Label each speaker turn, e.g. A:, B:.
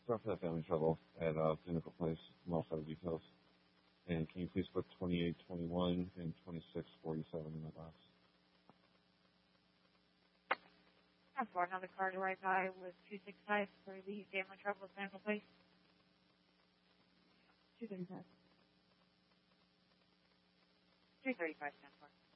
A: Start for that family trouble at Pinnacle Place. I'm all set of details. And can you please put 2821 and 2647 in that box?
B: For another car to right by with 265 for the family trouble at Pinnacle Place. 235. 335 stand for.